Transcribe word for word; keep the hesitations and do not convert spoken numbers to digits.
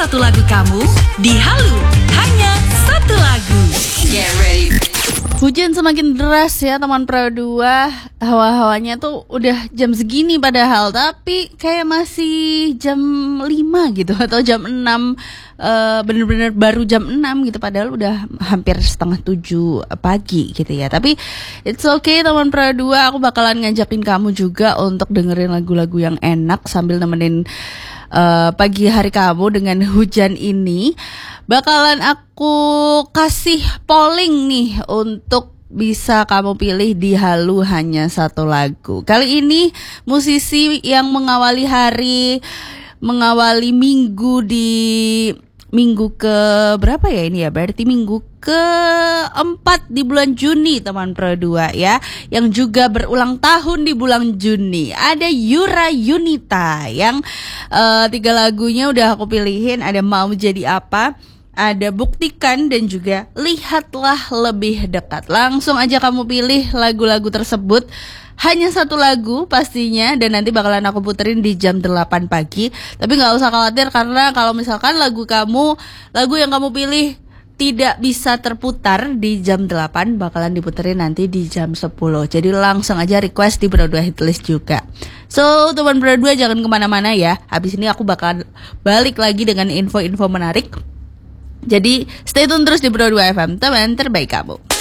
satu lagu kamu di Halu. Hanya satu lagu. Get ready. Hujan semakin deras ya teman Pro dua. Hawa-hawanya tuh udah jam segini padahal, tapi kayak masih jam lima gitu atau jam enam, uh, bener-bener baru jam enam gitu, padahal udah hampir setengah tujuh pagi gitu ya. Tapi it's okay teman Pro dua, aku bakalan ngajakin kamu juga untuk dengerin lagu-lagu yang enak sambil nemenin uh, pagi hari kamu dengan hujan ini. Bakalan aku kasih polling nih untuk bisa kamu pilih di Halu hanya satu lagu. Kali ini musisi yang mengawali hari, mengawali minggu di minggu ke berapa ya ini ya? Berarti minggu keempat di bulan Juni teman Pro dua ya, yang juga berulang tahun di bulan Juni. Ada Yura Yunita yang uh, tiga lagunya udah aku pilihin. Ada Mau Jadi Apa, ada Buktikan, dan juga Lihatlah Lebih Dekat. Langsung aja kamu pilih lagu-lagu tersebut. Hanya satu lagu pastinya, dan nanti bakalan aku puterin di jam delapan pagi. Tapi gak usah khawatir, karena kalau misalkan lagu kamu, lagu yang kamu pilih tidak bisa terputar di jam delapan, bakalan diputerin nanti di jam sepuluh. Jadi langsung aja request di Pro dua Hitlist juga. So teman Pro dua jangan kemana-mana ya. Habis ini aku bakal balik lagi dengan info-info menarik. Jadi stay tune terus di Pro dua F M, teman terbaik kamu.